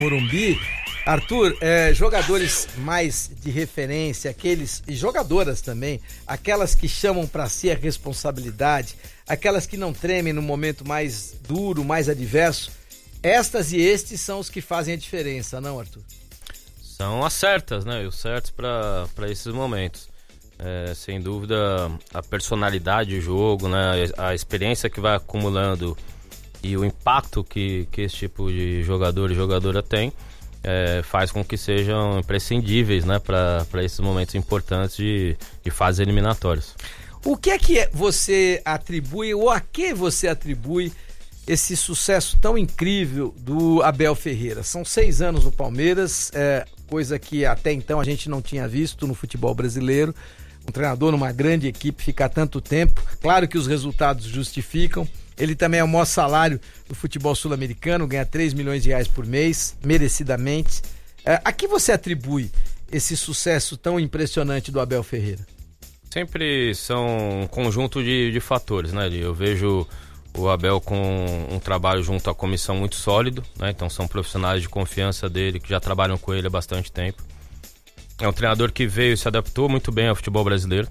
Morumbi. Arthur, jogadores mais de referência, aqueles, e jogadoras também, aquelas que chamam para si a responsabilidade, aquelas que não tremem no momento mais duro, mais adverso, estas e estes são os que fazem a diferença, não, Arthur? São as certas, né? Os certos para esses momentos. Sem dúvida, a personalidade do jogo, né? A experiência que vai acumulando e o impacto que esse tipo de jogador e jogadora tem, faz com que sejam imprescindíveis, né, para esses momentos importantes de fases eliminatórias. O que é que você atribui, ou a que você atribui esse sucesso tão incrível do Abel Ferreira? São 6 anos no Palmeiras, coisa que até então a gente não tinha visto no futebol brasileiro. Um treinador numa grande equipe ficar tanto tempo, claro que os resultados justificam. Ele também é o maior salário do futebol sul-americano, ganha 3 milhões de reais por mês, merecidamente. A que você atribui esse sucesso tão impressionante do Abel Ferreira? Sempre são um conjunto de fatores, né? Eu vejo o Abel com um trabalho junto à comissão muito sólido, né? Então são profissionais de confiança dele que já trabalham com ele há bastante tempo. É um treinador que veio e se adaptou muito bem ao futebol brasileiro.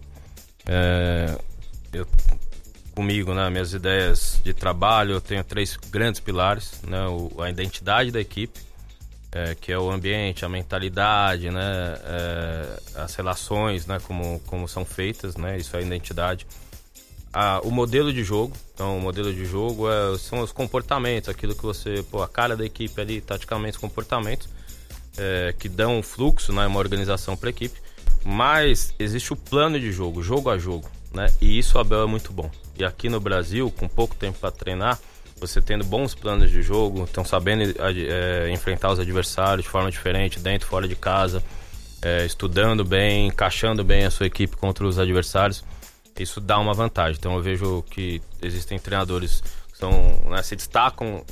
Comigo, né, minhas ideias de trabalho, eu tenho 3 grandes pilares, né, a identidade da equipe, que é o ambiente, a mentalidade, né, as relações, né, como são feitas, né, isso é a identidade. O modelo de jogo, então o modelo de jogo são os comportamentos, aquilo que você, a cara da equipe ali, taticamente os comportamentos, que dão um fluxo, né, uma organização para a equipe, mas existe o plano de jogo, jogo a jogo, né, e isso o Abel é muito bom. E aqui no Brasil, com pouco tempo para treinar, você tendo bons planos de jogo, estão sabendo enfrentar os adversários de forma diferente, dentro e fora de casa, estudando bem, encaixando bem a sua equipe contra os adversários, isso dá uma vantagem. Então eu vejo que existem treinadores que né, se destacam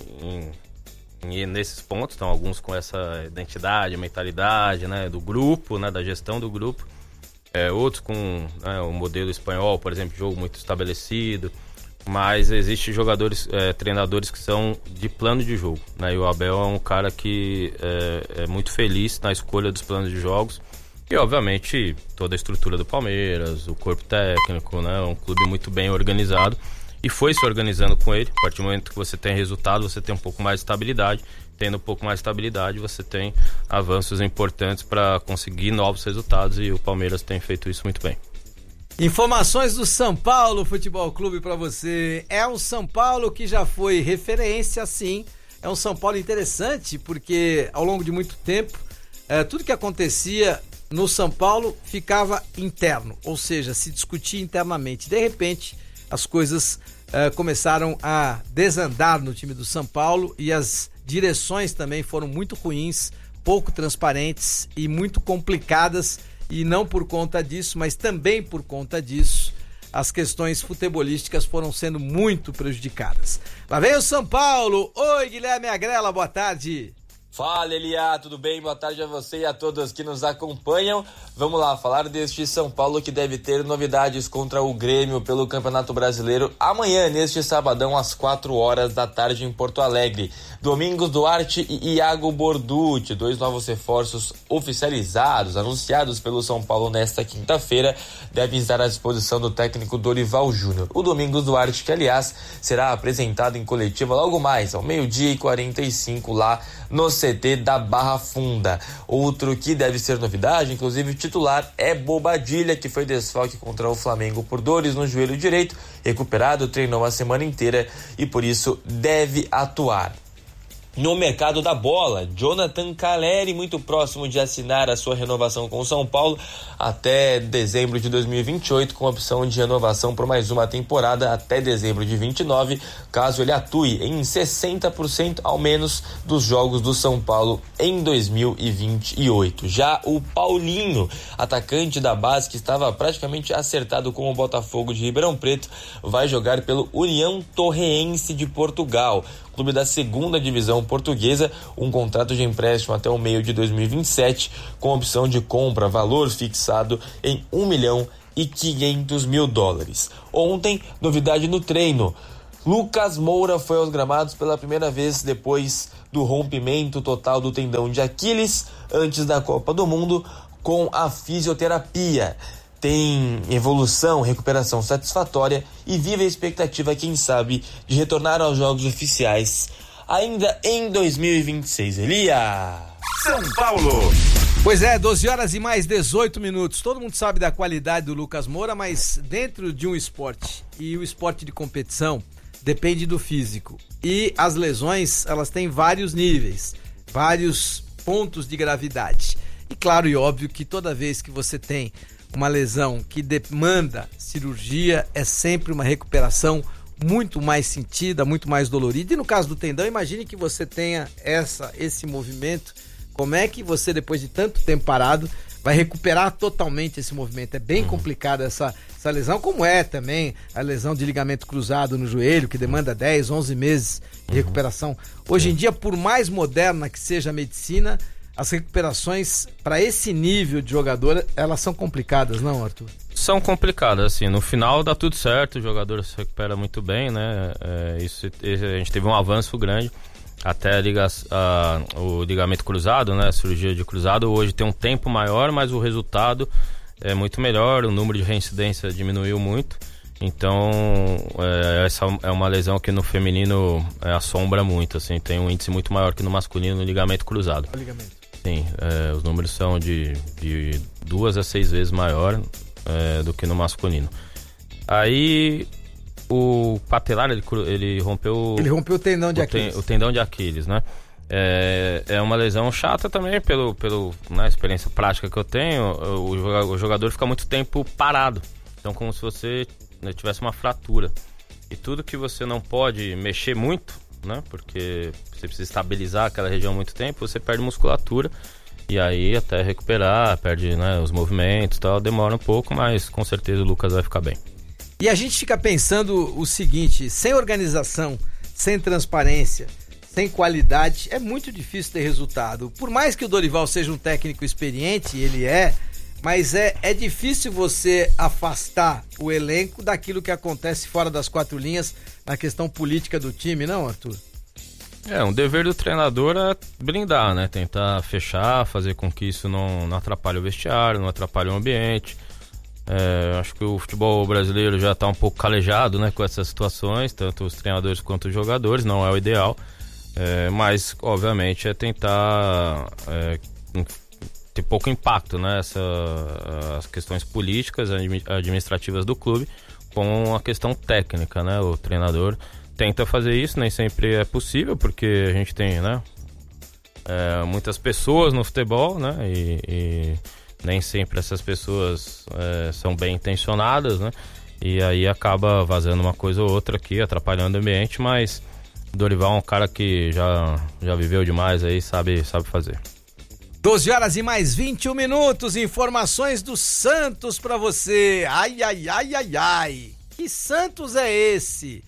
nesses pontos, então alguns com essa identidade, mentalidade, né, do grupo, né, da gestão do grupo, outros com o modelo espanhol, por exemplo, jogo muito estabelecido, mas existem treinadores que são de plano de jogo, né, e o Abel é um cara que é muito feliz na escolha dos planos de jogos e obviamente toda a estrutura do Palmeiras, o corpo técnico, né, é um clube muito bem organizado. E foi se organizando com ele. A partir do momento que você tem resultado, você tem um pouco mais de estabilidade. Tendo um pouco mais de estabilidade, você tem avanços importantes para conseguir novos resultados, e o Palmeiras tem feito isso muito bem. Informações do São Paulo Futebol Clube para você. É um São Paulo que já foi referência, sim. É um São Paulo interessante, porque ao longo de muito tempo, tudo que acontecia no São Paulo ficava interno, ou seja, se discutia internamente. De repente, as coisas começaram a desandar no time do São Paulo e as direções também foram muito ruins, pouco transparentes e muito complicadas, e não por conta disso, mas também por conta disso, as questões futebolísticas foram sendo muito prejudicadas. Lá vem o São Paulo. Oi, Guilherme Agrela, boa tarde. Fala, Elia, tudo bem? Boa tarde a você e a todos que nos acompanham. Vamos lá, falar deste São Paulo que deve ter novidades contra o Grêmio pelo Campeonato Brasileiro amanhã, neste sabadão, às 4 da tarde em Porto Alegre. Domingos Duarte e Iago Borducci, 2 novos reforços oficializados, anunciados pelo São Paulo nesta quinta-feira, devem estar à disposição do técnico Dorival Júnior. O Domingos Duarte, que aliás será apresentado em coletiva logo mais, ao 12h45, lá no CT da Barra Funda. Outro que deve ser novidade, inclusive titular, é Bobadilha, que foi desfalque contra o Flamengo por dores no joelho direito, recuperado, treinou a semana inteira e por isso deve atuar. No mercado da bola, Jonathan Calleri, muito próximo de assinar a sua renovação com o São Paulo até dezembro de 2028, com opção de renovação por mais uma temporada até dezembro de 29, caso ele atue em 60% ao menos dos jogos do São Paulo em 2028. Já o Paulinho, atacante da base que estava praticamente acertado com o Botafogo de Ribeirão Preto, vai jogar pelo União Torreense de Portugal, clube da segunda divisão portuguesa, um contrato de empréstimo até o meio de 2027, com opção de compra, valor fixado em $1.500.000. Ontem, novidade no treino. Lucas Moura foi aos gramados pela primeira vez depois do rompimento total do tendão de Aquiles antes da Copa do Mundo com a fisioterapia. Tem evolução, recuperação satisfatória e vive a expectativa, quem sabe, de retornar aos jogos oficiais ainda em 2026. Elia! São Paulo! Pois é, 12 horas e mais 18 minutos. Todo mundo sabe da qualidade do Lucas Moura, mas dentro de um esporte, e o esporte de competição depende do físico. E as lesões, elas têm vários níveis, vários pontos de gravidade. E claro e óbvio que toda vez que você tem uma lesão que demanda cirurgia, é sempre uma recuperação muito mais sentida, muito mais dolorida. E no caso do tendão, imagine que você tenha esse movimento. Como é que você, depois de tanto tempo parado, vai recuperar totalmente esse movimento? É bem complicada essa lesão, como é também a lesão de ligamento cruzado no joelho, que demanda 10, 11 meses de recuperação. Hoje em dia, por mais moderna que seja a medicina, as recuperações para esse nível de jogador, elas são complicadas, não, Arthur? São complicadas, assim, no final dá tudo certo, o jogador se recupera muito bem, né? A gente teve um avanço grande. Até o ligamento cruzado, né? A cirurgia de cruzado hoje tem um tempo maior, mas o resultado é muito melhor, o número de reincidência diminuiu muito. Então, essa é uma lesão que no feminino assombra muito, assim, tem um índice muito maior que no masculino no ligamento cruzado. Sim, os números são de 2 a 6 vezes maior do que no masculino. Aí o patelar, ele rompeu... Ele rompeu o tendão de Aquiles. O tendão de Aquiles, né? É uma lesão chata também, na experiência prática que eu tenho, o jogador fica muito tempo parado. Então, como se você tivesse uma fratura. E tudo que você não pode mexer muito, né? Porque você precisa estabilizar aquela região muito tempo, você perde musculatura. E aí, até recuperar, perde, né, os movimentos e tal, demora um pouco, mas com certeza o Lucas vai ficar bem. E a gente fica pensando o seguinte, sem organização, sem transparência, sem qualidade, é muito difícil ter resultado. Por mais que o Dorival seja um técnico experiente, ele mas é difícil você afastar o elenco daquilo que acontece fora das quatro linhas na questão política do time, não, Arthur? Um dever do treinador é blindar, né? Tentar fechar, fazer com que isso não atrapalhe o vestiário, não atrapalhe o ambiente. Acho que o futebol brasileiro já está um pouco calejado, né, com essas situações, tanto os treinadores quanto os jogadores, não é o ideal, mas obviamente é tentar ter pouco impacto, né, as questões políticas, administrativas do clube com a questão técnica, né, o treinador tenta fazer isso, nem sempre é possível, porque a gente tem, né, muitas pessoas no futebol, né, e nem sempre essas pessoas são bem intencionadas, né? E aí acaba vazando uma coisa ou outra aqui, atrapalhando o ambiente, mas o Dorival é um cara que já viveu demais aí, sabe fazer. 12 horas e mais 21 minutos, informações do Santos pra você. Ai. Que Santos é esse?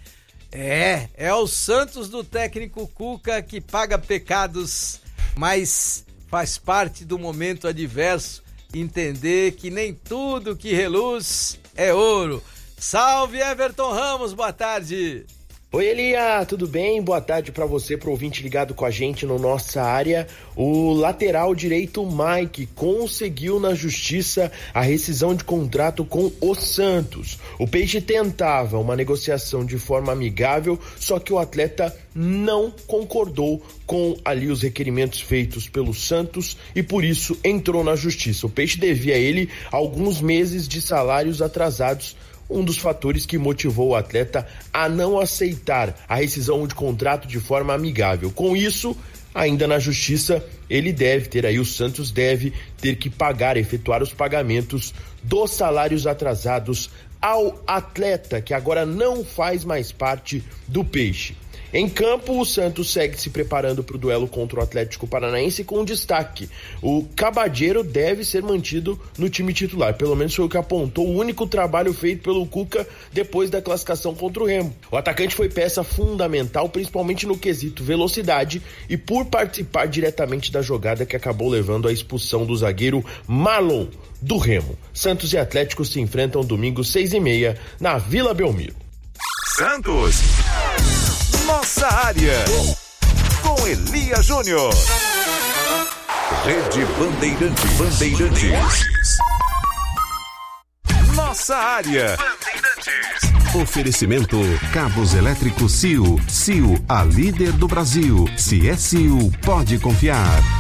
É o Santos do técnico Cuca, que paga pecados, mas faz parte do momento adverso. Entender que nem tudo que reluz é ouro. Salve, Everton Ramos, boa tarde. Oi, Elia, tudo bem? Boa tarde para você, pro ouvinte ligado com a gente no nossa área. O lateral direito Mike conseguiu na justiça a rescisão de contrato com o Santos. O Peixe tentava uma negociação de forma amigável, só que o atleta não concordou com ali os requerimentos feitos pelo Santos e por isso entrou na justiça. O Peixe devia a ele alguns meses de salários atrasados, um dos fatores que motivou o atleta a não aceitar a rescisão de contrato de forma amigável. Com isso, ainda na justiça, o Santos deve ter que efetuar os pagamentos dos salários atrasados ao atleta, que agora não faz mais parte do Peixe. Em campo, o Santos segue se preparando para o duelo contra o Atlético Paranaense com destaque. O Cabadeiro deve ser mantido no time titular, pelo menos foi o que apontou o único trabalho feito pelo Cuca depois da classificação contra o Remo. O atacante foi peça fundamental, principalmente no quesito velocidade e por participar diretamente da jogada que acabou levando à expulsão do zagueiro Marlon do Remo. Santos e Atlético se enfrentam domingo 6h30 na Vila Belmiro. Santos! Nossa Área, com Elia Júnior. Rede Bandeirantes. Nossa Área. Oferecimento Cabos Elétricos CIO. CIO, a líder do Brasil. Se é CIO, pode confiar.